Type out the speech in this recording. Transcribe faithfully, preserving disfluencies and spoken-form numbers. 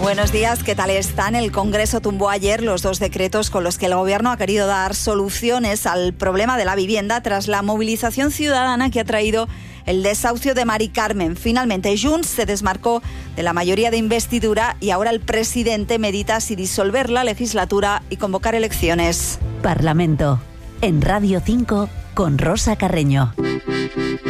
Buenos días, ¿qué tal están? El Congreso tumbó ayer los dos decretos con los que el Gobierno ha querido dar soluciones al problema de la vivienda tras la movilización ciudadana que ha traído el desahucio de Mari Carmen. Finalmente, Junts se desmarcó de la mayoría de investidura y ahora el presidente medita si disolver la legislatura y convocar elecciones. Parlamento, en Radio cinco, con Rosa Carreño.